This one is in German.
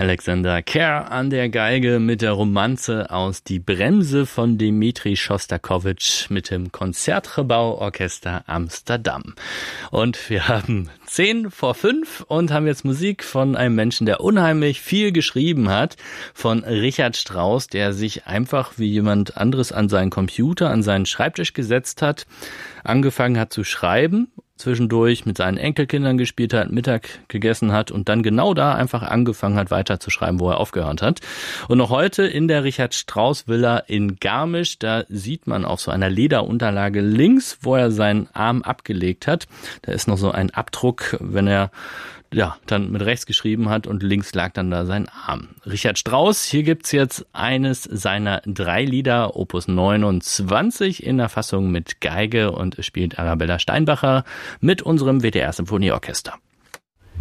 Alexander Kerr an der Geige mit der Romanze aus Die Bremse von Dmitri Schostakowitsch mit dem Concertgebouw-Orchester Amsterdam. Und wir haben 5:10 und haben jetzt Musik von einem Menschen, der unheimlich viel geschrieben hat, von Richard Strauss, der sich einfach wie jemand anderes an seinen Computer, an seinen Schreibtisch gesetzt hat, angefangen hat zu schreiben, zwischendurch mit seinen Enkelkindern gespielt hat, Mittag gegessen hat und dann genau da einfach angefangen hat weiterzuschreiben, wo er aufgehört hat. Und noch heute in der Richard Strauss Villa in Garmisch, da sieht man auf so einer Lederunterlage links, wo er seinen Arm abgelegt hat. Da ist noch so ein Abdruck, wenn er dann mit rechts geschrieben hat und links lag dann da sein Arm. Richard Strauss, hier gibt's jetzt eines seiner 3 Lieder, Opus 29 in der Fassung mit Geige und es spielt Arabella Steinbacher mit unserem WDR Symphonieorchester.